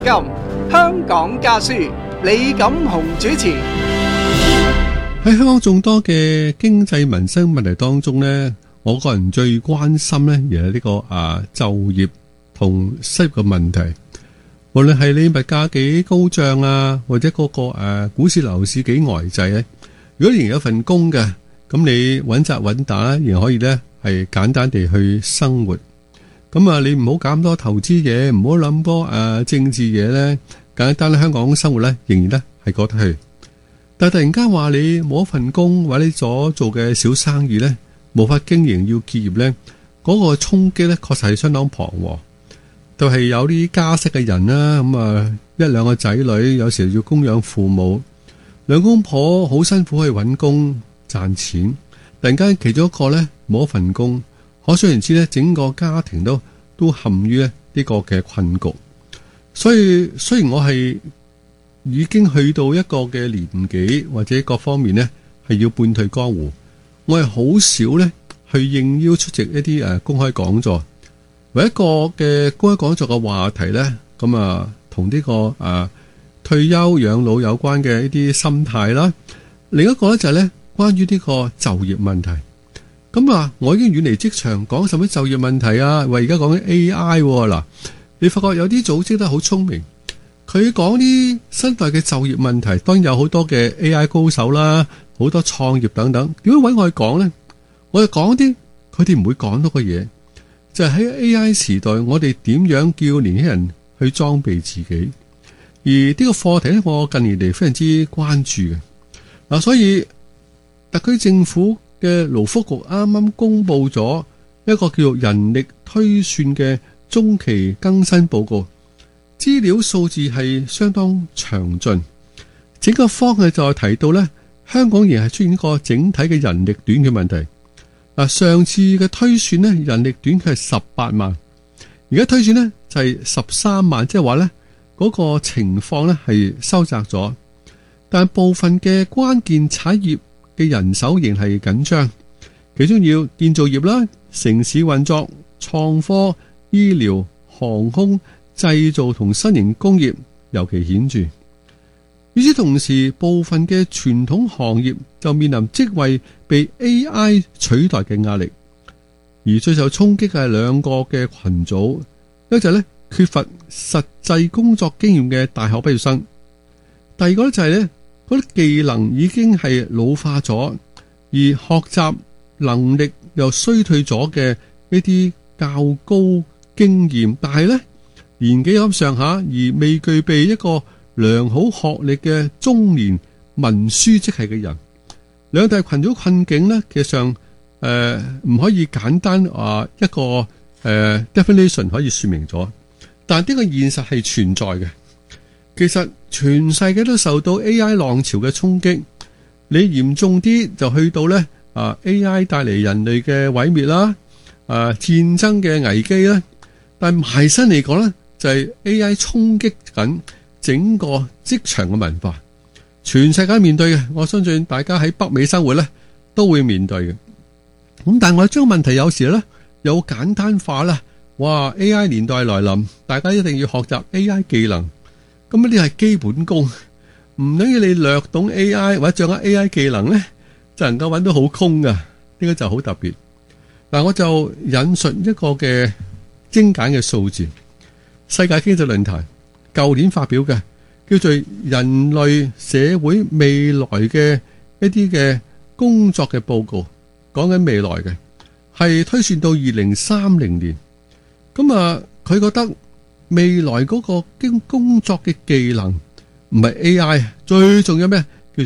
香港家書，李錦雄主持。 喺香港眾多嘅經濟民生問題當中呢，我個人最關心呢，而係呢個就業同失業嘅問題。無論係你物價幾高漲啊，或者嗰個股市樓市幾呆滯咧，如果仍然有份工嘅，咁你穩紮穩打仍然可以呢係簡單地去生活。咁你唔好搞咁多投資嘢，唔好諗多政治嘢呢，簡單香港生活呢仍然呢係過得去。但係突然間話你冇一份工，或者你所做嘅小生意呢無法經營要結業呢，嗰個衝擊呢確實係相當彷徨。就係有啲家室嘅人啦，咁一兩個仔女，有時要供養父母，兩公婆好辛苦去揾工賺錢，突然間其中一個呢冇一份工，可想而知呢整個家庭都陷於呢個嘅困局。所以雖然我係已經去到一個嘅年紀，或者各方面呢係要半退江湖，我係好少呢去應邀出席一啲公開講座。唯一個嘅公開講座嘅話題呢，咁同呢個退休養老有關嘅一啲心態啦。另一個呢就係呢關於呢個就業問題。咁我已經遠離職場，講什麼就業問題啊？喂，而家講緊 AI 嗱，你發覺有啲組織都好聰明，佢講啲新代嘅就業問題，當然有好多嘅 AI 高手啦，好多創業等等。點解搵我去講呢？我哋講啲佢哋唔會講到嘅嘢。就係喺 AI 時代，我哋點樣叫年輕人去裝備自己？而呢個課題咧，我近年嚟非常之關注嘅。所以特區政府嘅勞福局啱啱公布咗一個叫做人力推算嘅中期更新報告，資料數字係相當詳盡。整個方向就係提到呢，香港仍係出現一個整體嘅人力短缺問題。上次嘅推算呢，人力短缺係18萬，而家推算呢就係13萬，即係話呢嗰個情況呢係收窄咗。但部分嘅關鍵產業嘅人手仍係緊張，其中要建造業啦、城市運作、創科、醫療、航空、製造同新型工業尤其顯著。與此同時，部分嘅傳統行業就面臨職位被 AI 取代嘅壓力，而最受衝擊嘅係兩個嘅群組，一就係缺乏實際工作經驗嘅大學畢業生，第二個就係嗰啲技能已經係老化咗，而學習能力又衰退咗嘅一啲較高經驗，但係年紀咁上下而未具備一個良好學歷嘅中年文書職系嘅人，兩大群組困境呢，其實上唔可以簡單一個definition 可以說明咗，但呢個現實係存在嘅。其實全世界都受到 AI 浪潮嘅衝擊，你嚴重啲就去到AI 帶嚟人類嘅毀滅啦，戰爭嘅危機啦，但埋身嚟講呢，就係 AI 衝擊緊整個職場嘅文化，全世界面對嘅，我相信大家喺北美生活都會面對嘅。咁但係我將問題有時有簡單化啦，哇 AI 年代來臨，大家一定要學習 AI 技能，咁呢啲係基本功，唔等於你略懂 AI 或者掌握 AI 技能呢，就能夠揾到好空噶，呢個就好特別。嗱，我就引述一個嘅精簡嘅數字，世界經濟論壇舊年發表嘅叫做人類社會未來嘅一啲嘅工作嘅報告，講緊未來嘅係推算到2030年。咁佢覺得未來嗰個工作嘅技能唔係 AI， 最重要咩？叫做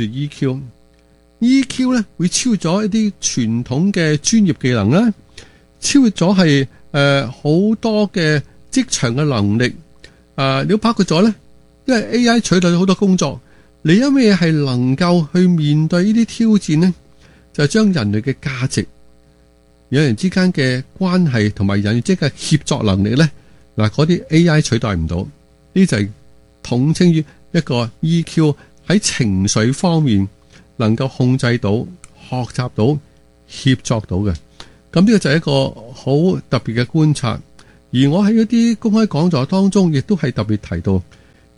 EQ 咧會超越咗一啲傳統嘅專業技能啦，超越咗係好多嘅職場嘅能力。你包括咗呢，因為 AI 取代咗好多工作，你有咩係能夠去面對呢啲挑戰呢？就係將人類嘅價值、人與人之間嘅關係同埋人與之間嘅協作能力呢，嗰啲 AI 取代唔到，呢就係統稱於一個 EQ， 喺情緒方面能夠控制到、學習到、協作到嘅。咁呢個就係一個好特別嘅觀察。而我喺一啲公開講座當中，亦都係特別提到，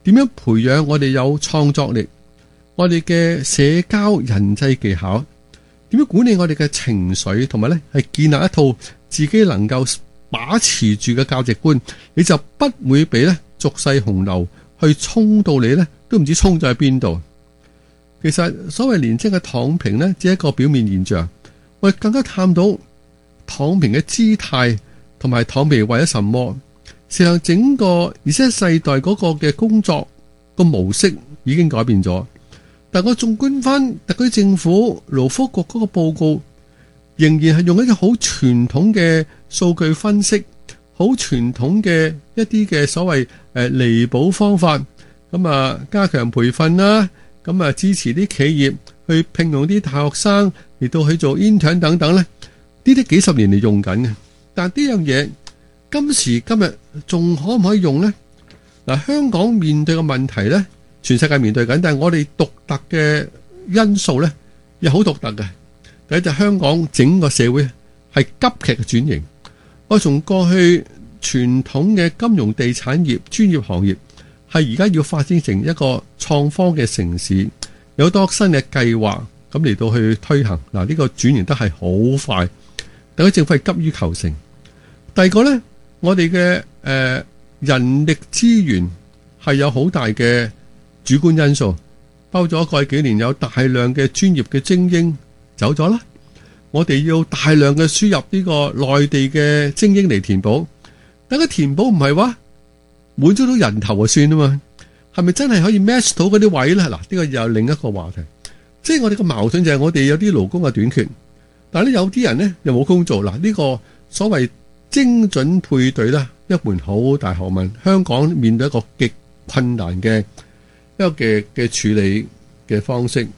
點樣培養我哋有創作力，我哋嘅社交人際技巧，點樣管理我哋嘅情緒，同埋咧係建立一套自己能夠把持住嘅價值觀，你就不會俾咧俗世洪流去衝到你咧都唔知衝咗喺邊度。其實所謂年青嘅躺平呢，只係一個表面現象。我哋更加探到躺平嘅姿態，同埋躺平為咗什麼？事實上整個Z世代嗰個嘅工作個模式已經改變咗。但我縱觀翻特區政府勞福局嗰個報告，仍然係用一個好傳統嘅數據分析，好傳統嘅一啲嘅所謂彌補方法，咁啊加強培訓啦。咁啊，支持啲企業去聘用啲大學生嚟到去做 intern 等等咧，呢啲幾十年嚟用緊嘅。但呢樣嘢今時今日仲可唔可以用呢？嗱，香港面對嘅問題咧，全世界面對緊，但係我哋獨特嘅因素咧，又好獨特嘅。第一就香港整個社會係急劇嘅轉型。我從過去傳統嘅金融、地產業、專業行業，係而家要發展成一個創科嘅城市，有好多新嘅計劃咁嚟到去推行。嗱，呢個轉型得係好快，特區政府係急於求成。第二個呢，我哋嘅人力資源係有好大嘅主觀因素，包括咗過去幾年有大量嘅專業嘅精英走咗啦，我哋要大量嘅輸入呢個內地嘅精英嚟填補，但係填補唔係話滿足到人頭就算啊嘛，係咪真係可以 match 到嗰啲位呢？嗱，呢個又另一個話題，即係我哋個矛盾就係我哋有啲勞工嘅短缺，但係咧有啲人呢又冇工做。嗱，呢個所謂精準配對呢，一門好大學問，香港面對一個極困難嘅一個嘅處理嘅方式。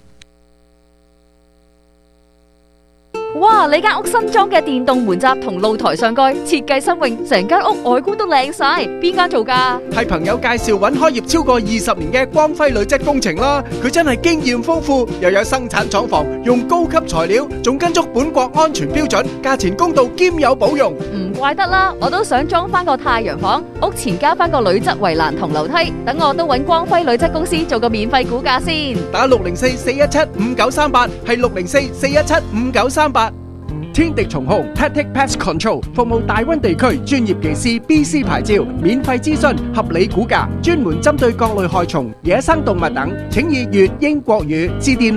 哇！你間屋新裝嘅電動門閘同露台上蓋設計新穎，成間屋外觀都靚晒。邊間做㗎？ 係朋友介紹揾開業超過20年嘅光輝鋁質工程啦。佢真係經驗豐富，又有生產廠房，用高級材料，仲跟足本國安全標準，價錢公道兼有保用。 唔怪得啦，我都想裝翻個太陽房，屋前加翻個鋁質圍欄同樓梯，等我都揾光輝鋁質公司做個免費估價先。 打604-417-5938，係604-417-5938。天敵蟲控 Tactic Pest Control 服務大灣地區專業技師 BC 牌照，免費諮詢，合理估價，專門針對各類害蟲、野生動物等，請以粵英國語致電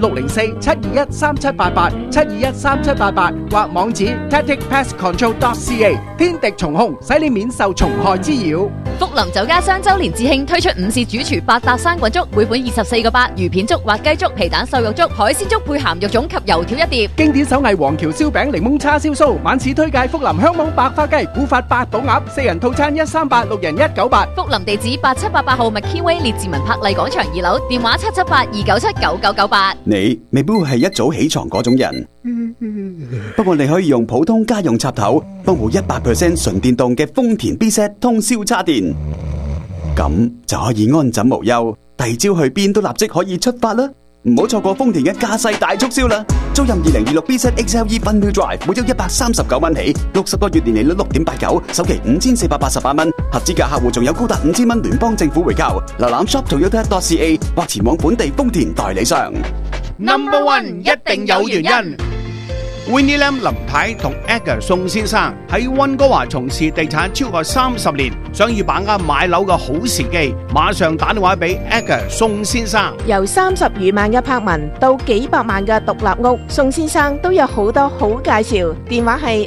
604-721-3788 或網址 tacticpestcontrol.ca。 天敵蟲控使你免受蟲害滋擾。 福林酒家雙周年致慶推出午市主廚8搭生滾粥，每款24個8，魚片粥、滑雞粥、皮蛋瘦肉粥、海鮮粥配鹹肉粽及油條一碟。 經典手藝黃橋燒餅、檸檬叉燒酥，晚市推介福林香網白花雞、古法八寶鴨，4人套餐138，6人198。 福林地址8788號麥堅威列治文柏麗廣場2樓，電話778-297-9998。 你未必會係一早起床嗰種人，不過你可以用普通家用插頭幫部100% 純電動嘅豐田 B-Set 通宵叉電，咁就可以安枕無憂，第二朝去邊都立即可以出發啦！唔好錯過豐田嘅駕駛大促銷啦！租任2026 B-Set XLE Fun Wheel Drive，每周139蚊起，60個月年利率6.89%，首期5488蚊，合資格客戶仲有高達5000蚊聯邦政府回購。瀏覽 shop.toyota.ca 或前往本地豐田代理商。 Number One 一定有原因。Winnie Lam 林太同 Edgar 宋先生喺溫哥華從事地產超過30年，想要把握買樓嘅好時機，馬上打電話俾 Edgar 宋先生。 由30餘萬嘅柏文到幾百萬嘅獨立屋，宋先生都有好多好介紹。電話係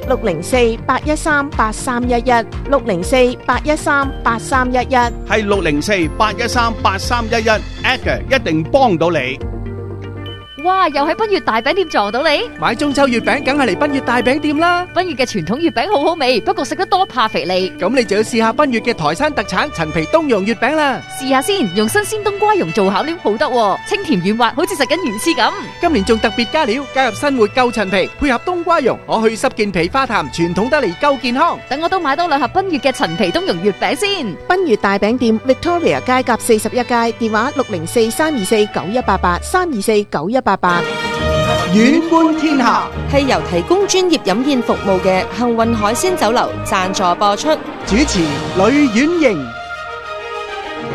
604-813-8311 604-813-8311， 係604-813-8311 Edgar 一定幫到你。 哇！又喺賓悅大餅店撞到你， 買中秋月餅梗係嚟賓悅大餅店啦。 賓悅嘅傳統月餅好好味，不過食得多怕肥膩。 咁你就要試下賓悅嘅台山特產陳皮冬蓉月餅啦。 試下先，用新鮮冬瓜蓉做餡料好得，清甜軟滑，好似食緊魚翅咁。 今年仲特別加料，加入新活夠陳皮，配合冬瓜蓉，可去濕健脾化痰，傳統得嚟夠健康。 等我都買多2盒賓悅嘅陳皮冬蓉月餅先。 賓悅大餅店 Victoria 街甲41街，電話604-324-9188 324-9188。 遠觀天下係由提供專業飲宴服務嘅幸運海鮮酒樓贊助播出。 主持呂婉瑩。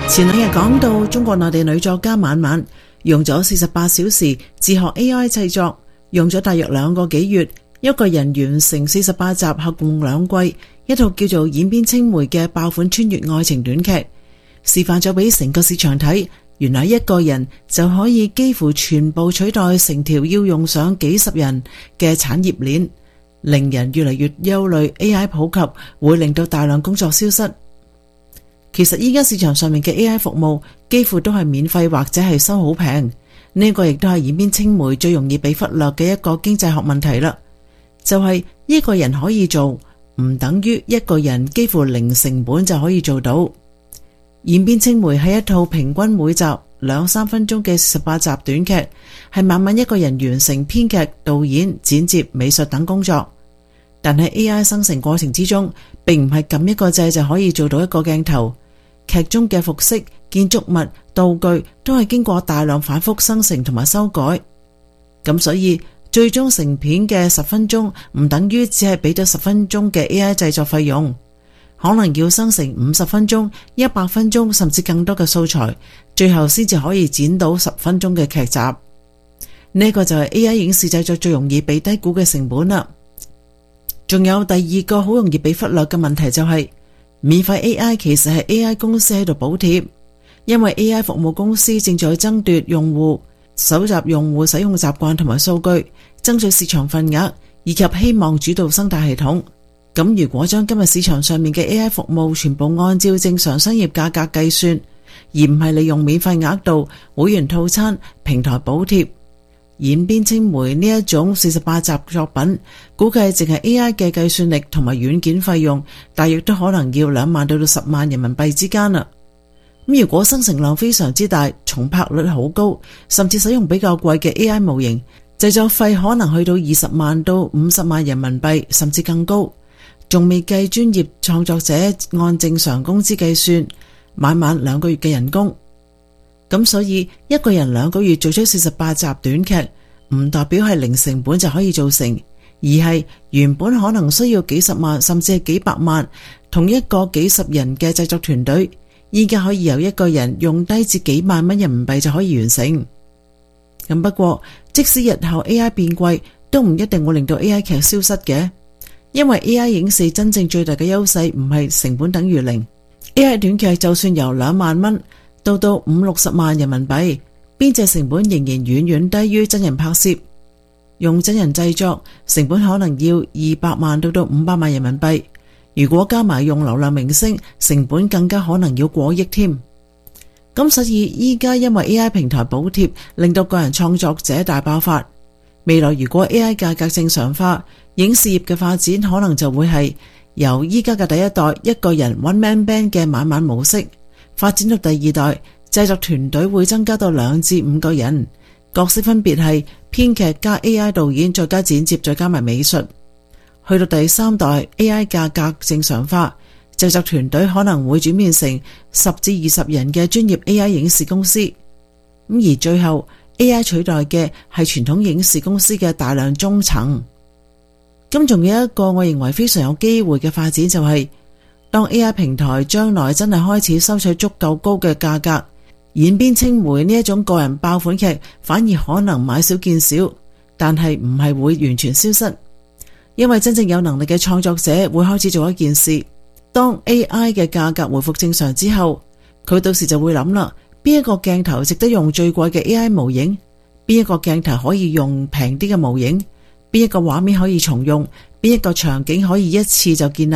前兩日講到中國內地女作家晚晚用咗48小時自學 AI 製作，用咗大約2個幾月，一個人完成48集合共2季，一套叫做《演變青梅》嘅爆款穿越愛情短劇，示範咗俾成個市場睇，原來一個人就可以幾乎全部取代成條要用上幾十人嘅產業鏈，令人越嚟越憂慮 AI 普及會令到大量工作消失。其實依家市場上面嘅 AI 服務幾乎都係免費或者係收好平，呢個亦都係演變青梅最容易被忽略嘅一個經濟學問題啦。就係一個人可以做，唔等於一個人幾乎零成本就可以做到。演變青梅係一套平均每集2-3分鐘嘅18集短劇，係晚晚一個人完成編劇、導演、剪接、美術等工作。但係 AI 生成過程之中，並唔係撳一個掣就可以做到一個鏡頭。劇中嘅服飾、建築物、道具都係經過大量反覆生成同埋修改，咁所以最終成片嘅10分鐘唔等於只係俾咗10分鐘嘅 AI 製作費用，可能要生成50分鐘、100分鐘甚至更多嘅素材，最後先至可以剪到10分鐘嘅劇集。呢個就係 AI 影視製作最容易被低估嘅成本啦。仲有第二個好容易被忽略嘅問題就係，免費 AI 其實係 AI 公司喺度補貼，因為 AI 服務公司正在爭奪用戶，搜集用戶使用習慣同埋數據，爭取市場份額，以及希望主導生態系統。咁如果將今日市場上面嘅 AI 服務全部按照正常商業價格計算，而唔係利用免費額度、會員套餐、平台補貼，演變青梅呢一種48集作品，估計淨係 AI 嘅計算力同埋軟件費用，大約都可能要2萬到10萬人民幣之間啦。咁如果生成量非常之大，重拍率好高，甚至使用比較貴嘅 AI 模型，製作費可能去到20萬到50萬人民幣，甚至更高。仲未計專業創作者按正常工資計算，晚晚2個月嘅人工。咁所以一個人2個月做出48集短劇，唔代表係零成本就可以做成，而係原本可能需要幾十萬甚至係幾百萬，同一個幾十人嘅製作團隊，依家可以由一個人用低至幾萬蚊人民幣就可以完成。咁不過即使日後 AI 變貴，都唔一定會令到 AI 劇消失嘅，因為 AI 影視真正最大嘅優勢唔係成本等於零。 AI 短劇就算由2萬蚊到50-60萬人民幣，編製成本仍然遠遠低於真人拍攝。用真人製作成本可能要200萬到500萬人民幣，如果加埋用流量明星，成本更加可能要過億添。咁所以依家因為 AI 平台補貼，令到個人創作者大爆發。未來如果 AI 價格正常化，影視業嘅發展可能就會係由依家嘅第一代一個人 one man band 嘅晚晚模式，發展到第二代製作團隊會增加到2至5個人，角色分別係編劇加 AI 導演再加剪接再加埋美術。去到第3代 AI 價格正常化，製作團隊可能會轉變成10至20人嘅專業 AI 影視公司。咁而最後 AI 取代嘅係傳統影視公司嘅大量中層。咁仲有一個我認為非常有機會嘅發展就係，當 AI 平台將來真係開始收取足夠高嘅價格，演變青梅呢一種個人爆款劇反而可能買少見少，但係唔係會完全消失，因為真正有能力嘅創作者會開始做一件事，當 AI 嘅價格回復正常之後，佢到時就會諗啦，邊一個鏡頭值得用最貴嘅 AI 模型，邊一個鏡頭可以用平啲嘅模型，邊一個畫面可以重用，邊一個場景可以一次就建立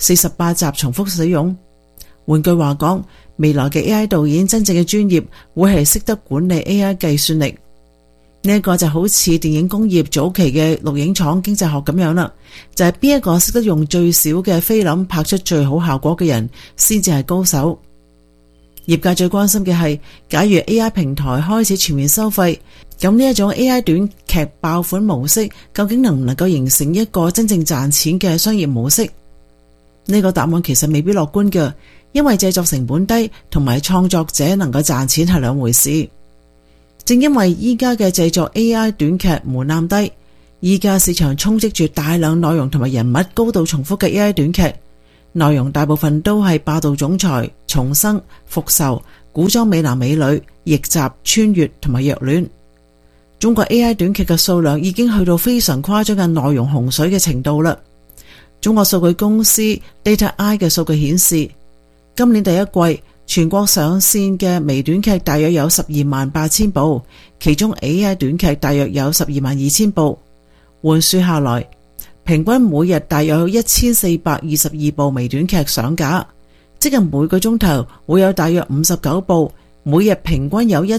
48集重複使用。換句話講，未來嘅 AI 導演真正嘅專業會係識得管理 AI 計算力。呢一個就好似電影工業早期嘅錄影廠經濟學咁樣啦，就係邊一個識得用最少嘅菲林拍出最好效果嘅人先至係高手。業界最關心嘅係，假如 AI 平台開始全面收費，咁呢一種 AI 短劇爆款模式究竟能唔能夠形成一個真正賺錢嘅商業模式？呢個答案其實未必樂觀嘅，因為製作成本低同埋創作者能夠賺錢係兩回事。正因為依家嘅製作 AI 短劇門檻低，依家市場充斥住大量內容同埋人物高度重複嘅 AI 短劇， 內容大部分都係霸道總裁、重生、復仇、古裝美男美女、逆襲、穿越同埋虐戀。中國 AI 短劇嘅數量已經去到非常誇張嘅內容洪水嘅程度啦。中國數據公司 Data-I 嘅數據顯示，今年第一季全國上線嘅微短劇大約有128000部，其中 AI 短劇大約有122,000部。換算下來，平均每日大約有1422部微短劇上架，即係每個鐘頭會有大約59部，每日平均有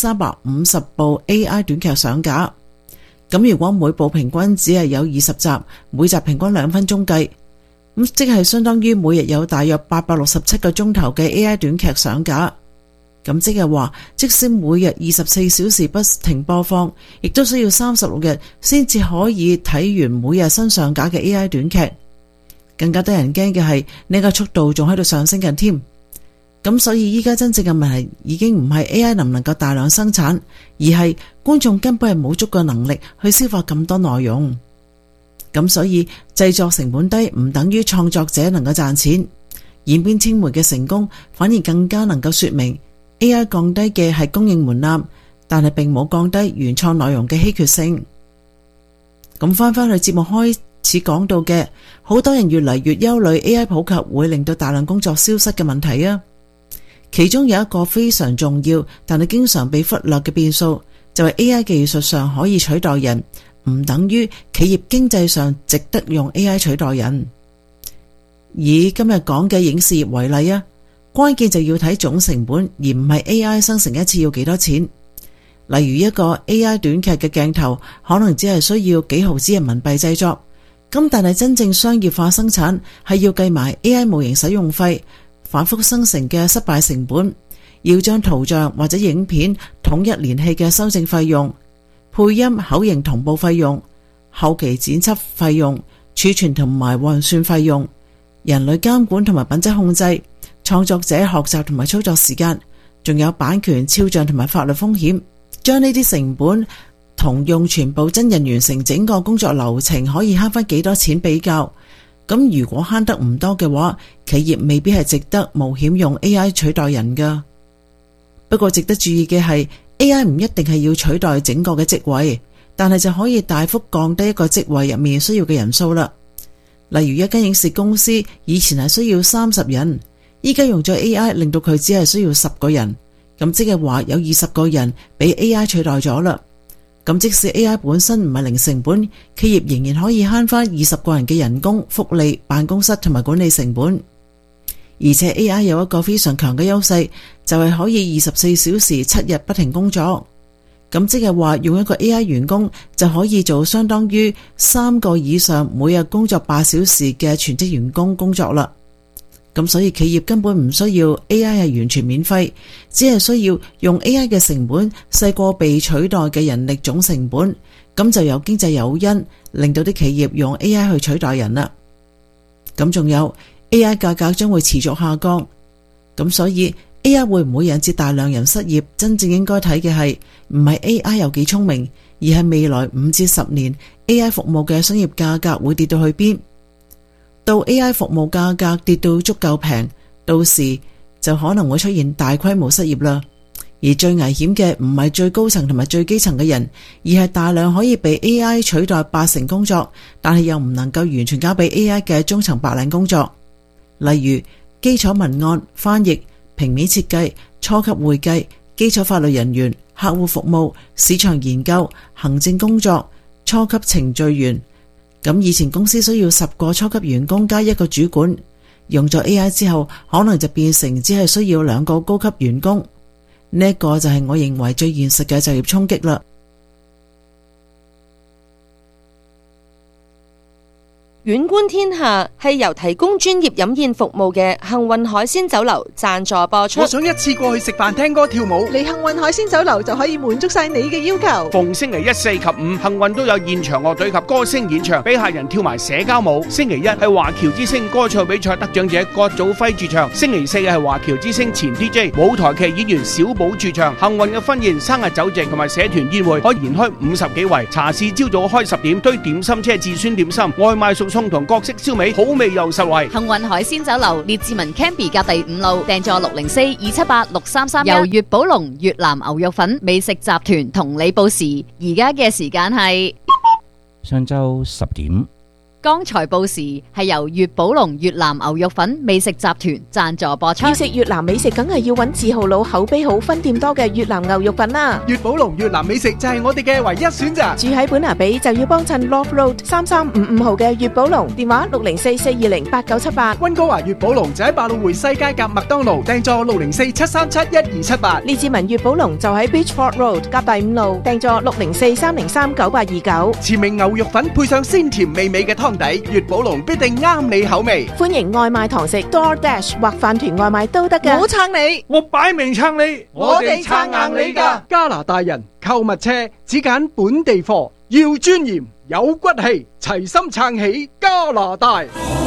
1350部 AI 短劇上架。咁如果每部平均只係有20集，每集平均2分鐘計，咁即係相當於每日有大約867個鐘頭嘅 AI 短劇上架。咁即係話，即使每日24小時不停播放，亦都需要36日先至可以睇完每日新上架嘅 AI 短劇。更加得人驚嘅係呢個速度仲喺度上升緊添。咁所以依家真正嘅問題已經唔係 AI 能唔能夠大量生產，而係觀眾根本係冇足夠能力去消化咁多內容。咁所以製作成本低唔等於創作者能夠賺錢，演變青梅嘅成功反而更加能夠說明 AI 降低嘅係供應門檻，但係並冇降低原創內容嘅稀缺性。咁翻返去節目開始講到嘅，好多人越嚟越憂慮 AI 普及會令到大量工作消失嘅問題啊。其中有一個非常重要，但係經常被忽略嘅變數，就係 AI 技術上可以取代人，唔等於企業經濟上值得用 AI 取代人。以今日講嘅影視業為例啊，關鍵就要睇總成本，而唔係 AI 生成一次要幾多錢。例如一個 AI 短劇嘅鏡頭，可能只係需要幾毫子人民幣製作，咁但係真正商業化生產係要計埋 AI 模型使用費、反覆生成嘅失敗成本，要將圖像或者影片統一連戲嘅修正費用、配音口型同步費用、後期剪輯費用、儲存同埋運算費用、人類監管同埋品質控制、創作者學習同埋操作時間，仲有版權肖像同埋法律風險，將呢啲成本同用全部真人完成整個工作流程可以慳翻幾多錢比較。咁如果慳得唔多嘅話，企業未必係值得冒險用 AI 取代人㗎。不過值得注意嘅係 AI 唔一定係要取代整個嘅職位，但係就可以大幅降低一個職位入面需要嘅人數啦。例如一間影視公司以前係需要30人，依家用咗 AI 令到佢只係需要10個人，咁即係話有20個人俾 AI 取代咗啦。咁即使 AI 本身唔係零成本，企業仍然可以慳翻20個人嘅人工、福利、辦公室同埋管理成本。而且 AI 有一個非常強嘅優勢，就係可以24小時7日不停工作。咁即係話用一個 AI 員工就可以做相當於3個以上每日工作8小時嘅全職員工工作啦。咁所以企業根本唔需要 AI 係完全免費，只係需要用 AI 嘅成本細過被取代嘅人力總成本，咁就有經濟誘因令到啲企業用 AI 去取代人啦。咁仲有 AI 價格將會持續下降，咁所以 AI 會唔會引致大量人失業？真正應該睇嘅係唔係 AI 有幾聰明，而係未來5至10年 AI 服務嘅商業價格會跌到去邊。到 AI 服務價格跌到足夠平，到時就可能會出現大規模失業啦。而最危險嘅唔係最高層同埋最基層嘅人，而係大量可以被 AI 取代80%工作，但係又唔能夠完全交俾 AI 嘅中層白領工作。例如基礎文案、翻譯、平面設計、初級會計、基礎法律人員、客戶服務、市場研究、行政工作、初級程序員。咁以前公司需要10個初級員工加1個主管，用咗 AI 之後，可能就變成只係需要2個高級員工。呢一個就係我認為最現實嘅就業衝擊啦。 遠觀天下係由提供專業飲宴服務嘅幸運海鮮酒樓贊助播出。 我想一次過去食飯、聽歌、跳舞， 嚟幸運海鮮酒樓就可以滿足晒你嘅要求。 逢星期1、4及5，幸運都有現場樂隊及歌星演唱，俾客人跳埋社交舞。星期1係華僑之星歌唱比賽得獎者郭祖輝駐唱，星期4係華僑之星前 DJ 舞台劇演員小寶駐唱。幸運嘅婚宴、生日酒席同埋社團宴會可以延開50幾圍。茶市朝早開10點，堆點心車至酸點心，外賣屬葱同各式燒味，好味又實惠。 幸運海鮮酒樓列治文 Canby 隔第5路，訂座604-278-6331。由粵寶龍越南牛肉粉美食集團同你報時，而家嘅時間係上晝10點。 剛才報時係由粵寶龍越南牛肉粉美食集團贊助播出。 要食越南美食，梗係要揾字號佬、口碑好、分店多嘅越南牛肉粉啦。 粵寶龍越南美食就係我哋嘅唯一選擇。 住喺本拿比就要幫襯 Love Road 3355號嘅粵寶龍，電話604-420-8978。 溫哥華粵寶龍就喺百老匯西街夾麥當勞，訂座604-737-1278。 列治文粵寶龍就喺 Beachford Road 夾第5路，訂座604-303-9829。 馳名牛肉粉配上鮮甜美味嘅湯底，粵寶龍必定啱你口味。 歡迎外賣堂食 DoorDash 或飯團外賣都得㗎。 我撐你，我擺明撐你，我哋撐硬你㗎。加拿大人購物車只揀本地貨，要尊嚴有骨氣，齊心撐起加拿大。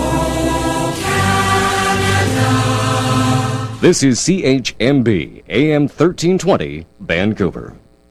This is CHMB AM 1320 Vancouver.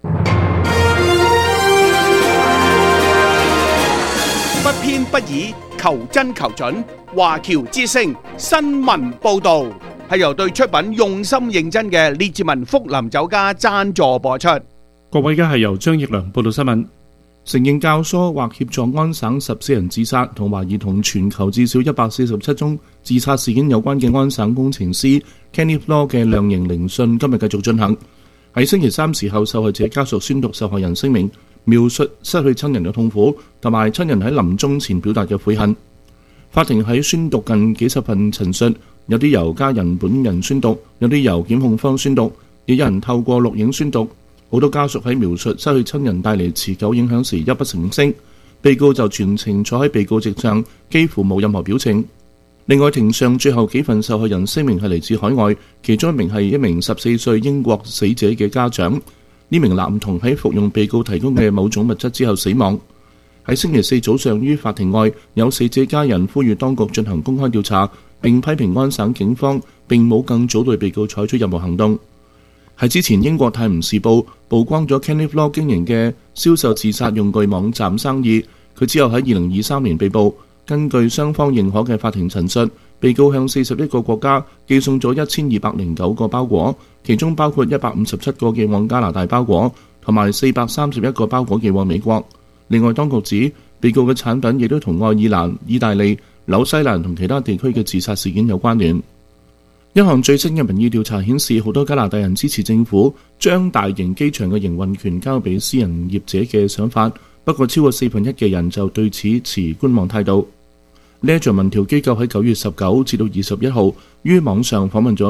不偏不倚，求真求準。華僑之聲新聞報導係由對出品用心認真嘅列治文福林酒家贊助播出。 各位，而家係由張奕良報道新聞。承認教唆或協助安省14人自殺，同懷疑同全球至少147宗自殺事件有關嘅安省工程師 Kenneth Law 嘅量刑聆訊今日繼續進行。喺星期三時候，受害者家屬宣讀受害人聲明，描述失去親人嘅痛苦，同埋親人喺臨終前表達嘅悔恨。法庭喺宣讀近幾十份陳述，有啲由家人本人宣讀，有啲由檢控方宣讀，亦有人透過錄影宣讀。好多家屬喺描述失去親人帶嚟持久影響時泣不成聲，被告就全程坐喺被告席上，幾乎冇任何表情。另外，庭上最後幾份受害人聲明係嚟自海外，其中一名係一名14歲英國死者嘅家長。呢名男童喺服用被告提供嘅某種物質之後死亡。喺星期四早上於法庭外，有死者家人呼籲當局進行公開調查，並批評安省警方並冇更早對被告採取任何行動。喺之前，英國泰晤士報曝光咗 Kenneth Law 經營嘅銷售自殺用具網站生意，佢之後喺2023年被捕。根據雙方認可嘅法庭陳述，被告向41個國家寄送咗1209個包裹，其中包括157個寄往加拿大包裹，同埋431個包裹寄往美國。另外，當局指被告嘅產品亦都同愛爾蘭、意大利、紐西蘭同其他地區嘅自殺事件有關聯。一項最新嘅民意調查顯示，好多加拿大人支持政府將大型機場嘅營運權交俾私人業者嘅想法，不過超過1/4嘅人就對此持觀望態度。呢一項民調機構喺9月19至到21號於網上訪問咗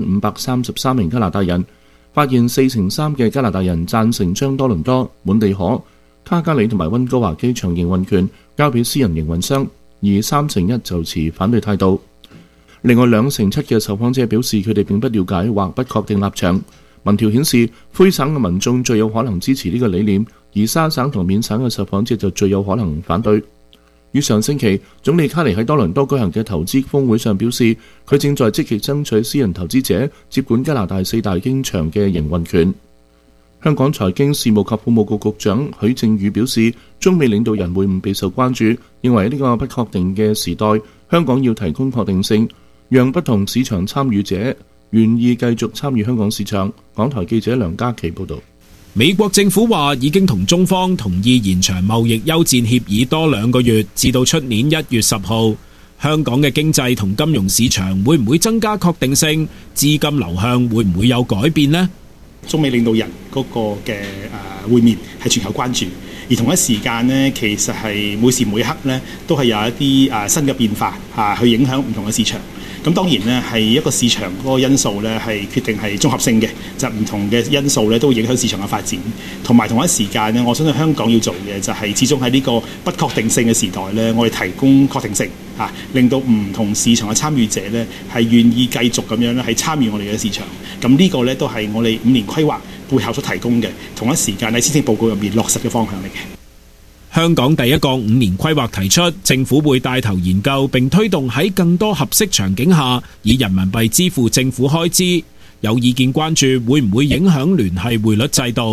1533名加拿大人，發現43%嘅加拿大人贊成將多倫多、滿地可、卡加里同埋溫哥華機場營運權交俾私人營運商，而1%就持反對態度。另外2%嘅受訪者表示佢哋並不了解或不確定立場。民調顯示，魁省嘅民眾最有可能支持呢個理念，而沙省同緬省嘅受訪者就最有可能反對。於上星期，總理卡尼喺多倫多舉行嘅投資峰會上表示，佢正在積極爭取私人投資者接管加拿大4大機場嘅營運權。香港財經事務及庫務局局長許正宇表示，中美領導人會晤備受關注，認為呢個不確定嘅時代，香港要提供確定性，讓不同市場參與者願意繼續參與香港市場。港台記者梁嘉琪報導。 美國政府話已經同中方同意延長貿易休戰協議多2個月，至到出年1月10號。香港嘅經濟同金融市場會唔會增加確定性？資金流向會唔會有改變呢？ 中美領導人嗰個嘅會面係全球關注，而同一時間呢，其實係每時每刻呢都係有一啲新嘅變化去影響唔同嘅市場。咁當然呢，係一個市場嗰個因素呢，係決定係綜合性嘅，就唔同嘅因素呢都會影響市場嘅發展。同埋同一時間呢，我相信香港要做嘅就係始終喺呢個不確定性嘅時代呢，我哋提供確定性令到唔同市場嘅參與者呢係願意繼續咁樣咧係參與我哋嘅市場。咁呢個呢都係我哋5年規劃背後所提供嘅，同一時間喺施政報告入面落實嘅方向嚟嘅。 香港第一個5年規劃提出，政府會帶頭研究並推動喺更多合適場景下以人民幣支付政府開支。有意見關注會唔會影響聯繫匯率制度。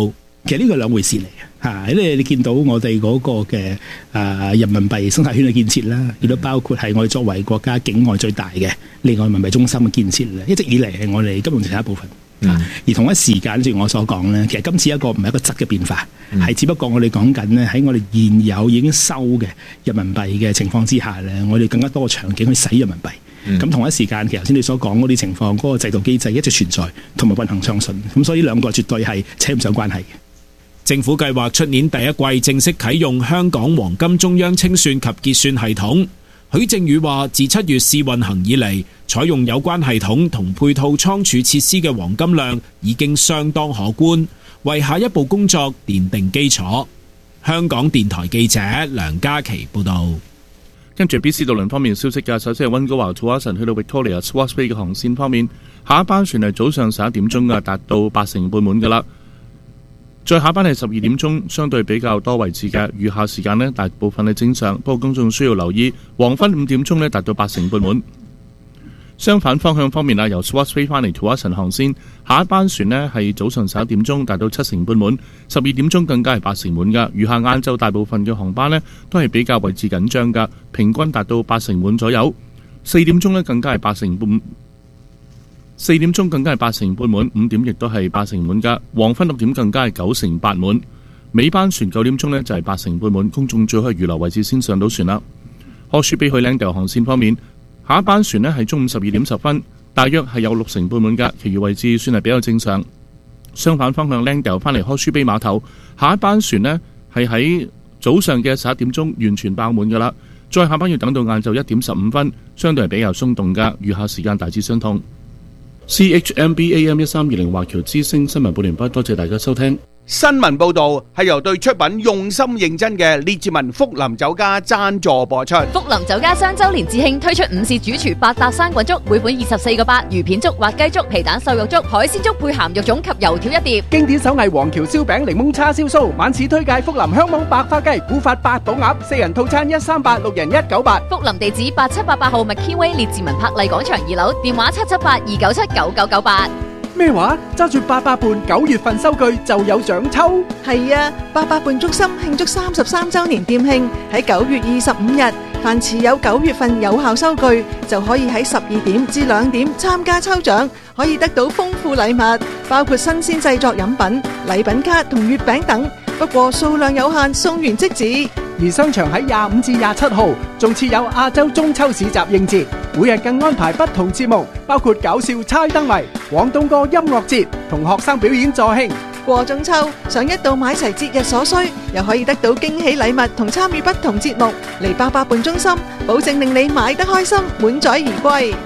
其實呢個兩回事嚟嘅嚇，你見到我哋嗰個嘅人民幣生態圈嘅建設啦，亦都包括係我哋作為國家境外最大嘅離岸人民幣中心嘅建設咧，一直以嚟係我哋金融政策一部分。而同一時間，正如我所講咧，其實今次一個唔係一個質嘅變化，係只不過我哋講緊咧喺我哋現有已經收嘅人民幣嘅情況之下咧，我哋更加多嘅場景去使人民幣。咁同一時間，其實頭先你所講嗰啲情況，嗰個制度機制一直存在，同埋運行暢順。咁所以兩個絕對係扯唔上關係嘅。 政府計劃出年第一季正式啟用香港黃金中央清算及結算系統。許正宇話：自7月試運行以嚟，採用有關系統同配套倉儲設施嘅黃金量已經相當可觀，為下一步工作奠定基礎。香港電台記者梁嘉琪報導。 跟住 BC 渡輪方面消息嘅，首先係溫哥華 Tsawwassen 去到 Victoria Swartz Bay 嘅航線方面，下一班船係早上11點鐘嘅，達到80%半滿㗎啦。再下班係12點鐘，相對比較多位置嘅，餘下時間呢，大部分係正常，不過公眾需要留意，黃昏5點鐘呢，達到80%半滿。相反方向方面啊，由 Swartz Bay 翻嚟 Tsawwassen 航線，下一班船呢係早上11點鐘達到70%半滿，12點鐘更加係80%滿㗎。餘下晏晝大部分嘅航班呢都係比較位置緊張㗎，平均達到80%滿左右。4點鐘呢更加係80%半。4點鐘更加係80%半滿，5點亦都係80%滿㗎。黃昏6點更加係98%滿。尾班船9點鐘呢就係80%半滿，公眾最好係預留位置先上到船啦。Horseshoe Bay 去 Langdale 航線方面，下一班船呢係中午12點10分，大約係有60%半滿㗎，其餘位置算係比較正常。相反方向 Langdale 翻嚟 Horseshoe Bay 碼頭，下一班船呢係喺早上嘅11點鐘完全爆滿㗎啦。再下班要等到晏晝1點15分，相對係比較鬆動㗎，餘下時間大致相同。CHMB AM 1320華僑之聲新聞報聯播，多謝大家收聽。 新聞報道係由對出品用心認真嘅列治文福林酒家贊助播出。 福林酒家3周年致慶推出午市主廚8搭生滾粥，每款24個8，魚片粥、滑雞粥、皮蛋瘦肉粥、海鮮粥配鹹肉粽及油條一碟。 經典手藝黃橋燒餅、檸檬叉燒酥，晚市推介福林香網白花雞、古法八寶鴨，4人套餐138，6人198。 福林地址8788號麥堅威列治文柏麗廣場2樓，電話778-297-9998。 咩話？揸住88伴9月份收據就有獎抽？ 係啊，88伴中心慶祝33週年店慶，喺9月25日，凡持有9月份有效收據，就可以喺12點至2點參加抽獎，可以得到豐富禮物，包括新鮮製作飲品、禮品卡同月餅等。不過數量有限，送完即止。 而商場喺25至27號仲設有亞洲中秋市集應節，每日更安排不同節目，包括搞笑猜燈謎、廣東歌音樂節同學生表演助興。 過中秋，想一度買齊節日所需，又可以得到驚喜禮物同參與不同節目。嚟88伴中心，保證令你買得開心，滿載而歸。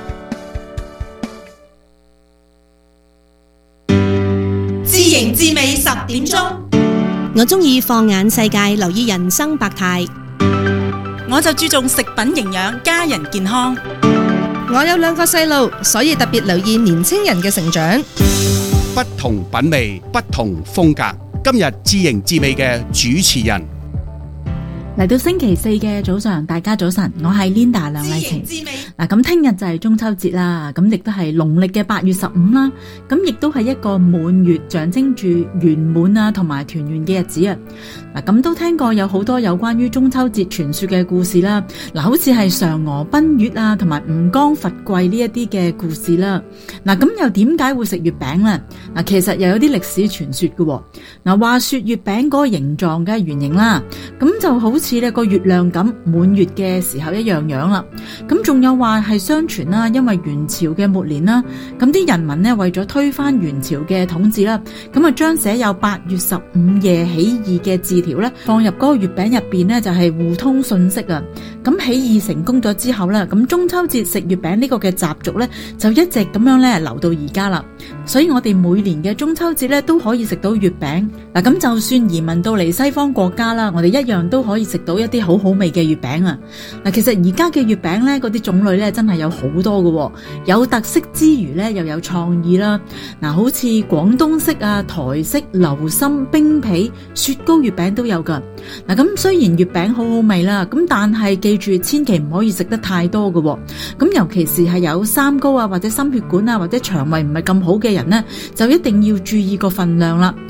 知型知味10點鐘。 我中意放眼世界，留意人生百態。 我就注重食品營養，家人健康。 我有2個細路，所以特別留意年青人嘅成長。 不同品味，不同風格。今日知型知味嘅主持人嚟到星期4嘅早上，大家早晨，我係 Linda 梁麗晴。嗱，咁聽日就係中秋節啦，咁亦都係農曆嘅8月15啦，咁亦都係一個滿月，象徵住圓滿啊同埋團圓嘅日子啊。嗱，咁都聽過有好多有關於中秋節傳說嘅故事啦。嗱，好似係嫦娥奔月啊，同埋吳剛伐桂呢一啲嘅故事啦。嗱，咁又點解會食月餅呢？嗱，其實又有啲歷史傳說嘅。嗱，話說月餅嗰個形狀嘅圓形啦，咁就好似呢個月亮咁滿月嘅時候一樣樣啦。咁仲有話係相傳啦，因為元朝嘅末年啦，咁啲人民呢為咗推翻元朝嘅統治啦，咁啊將寫有8月15夜起義嘅字條咧放入嗰個月餅入邊呢，就係互通信息啊。咁起義成功咗之後咧，咁中秋節食月餅呢個嘅習俗咧就一直咁樣咧留到而家啦。所以我哋每年嘅中秋節咧都可以食到月餅。嗱，咁就算移民到嚟西方國家啦，我哋一樣都可以食到一啲好好味嘅月餅啊。嗱，其實而家嘅月餅咧嗰啲種類咧真係有好多嘅，有特色之餘咧又有創意啦。嗱，好似廣東式啊、台式、流心、冰皮、雪糕月餅都有噶。嗱，咁雖然月餅好好味啦，咁但係記住千祈唔可以食得太多嘅。咁尤其是係有三高啊或者心血管啊或者腸胃唔係咁好嘅人呢，就一定要注意個份量啦。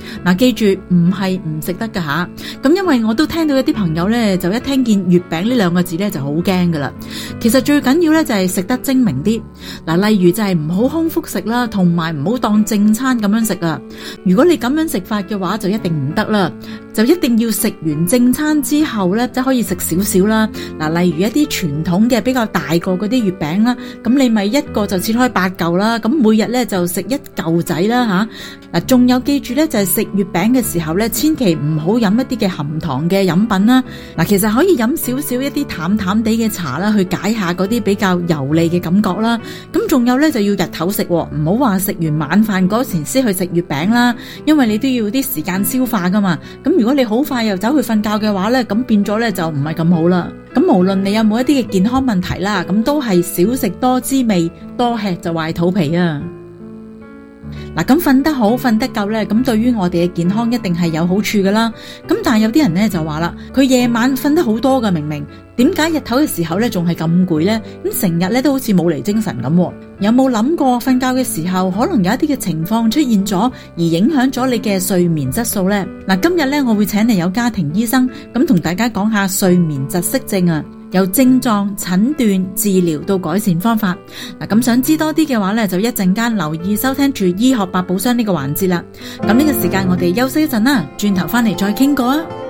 嗱，記住唔係唔食得噶吓。咁因為我都聽到一啲朋友呢，就一聽見月餅呢兩個字呢就好驚噶啦。其實最緊要呢就係食得精明啲。嗱，例如就係唔好空腹食啦，同埋唔好當正餐咁樣食啊。如果你咁樣食法嘅話，就一定唔得啦。就一定要食完正餐之後呢，即係可以食少少啦。嗱，例如一啲傳統嘅比較大個嗰啲月餅啦，咁你咪一個就切開8嚿啦，咁每日呢就食1嚿仔啦吓。嗱，仲有記住呢，就係食月餅嘅時候呢，千祈唔好飲一啲嘅含糖嘅飲品啦。嗱，其實可以飲少少一啲淡淡地嘅茶啦，去解下嗰啲比較油膩嘅感覺啦。咁仲有呢，就要日頭食，唔好話食完晚飯嗰時先去食月餅啦，因為你都要啲時間消化噶嘛。咁如果你好快又走去瞓覺嘅話呢，咁變咗呢就唔係咁好啦。咁無論你有冇一啲嘅健康問題啦，咁都係少食多滋味，多吃就壞肚皮啊。嗱，咁瞓得好瞓得夠呢，咁對於我哋嘅健康一定係有好處噶啦。咁但係有啲人呢就話啦，佢夜晚瞓得好多噶，明明點解日頭嘅時候呢仲係咁攰呢？咁成日呢都好似冇嚟精神咁。有冇諗過瞓覺嘅時候可能有一啲嘅情況出現咗，而影響咗你嘅睡眠質素呢？嗱，今日呢我會請嚟有家庭醫生咁同大家講下睡眠窒息症啊，由症狀、診斷、治療到改善方法。嗱，咁想知多啲嘅話呢，就一陣間留意收聽住醫學百寶箱呢個環節啦。咁呢個時間我哋休息一陣啦，轉頭翻嚟再傾過啊。